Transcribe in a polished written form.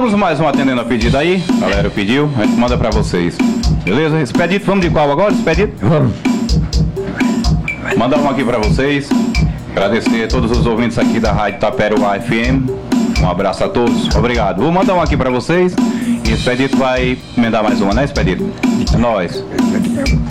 Temos mais um atendendo a pedido aí. A galera pediu, a gente manda pra vocês. Beleza? Expedito, vamos de qual agora? Expedito? Vamos. Mandar um aqui pra vocês. Agradecer a todos os ouvintes aqui da Rádio Taperoá FM. Um abraço a todos. Obrigado. Vou mandar um aqui pra vocês. E Expedito vai emendar mais uma, né, Expedito? É nóis.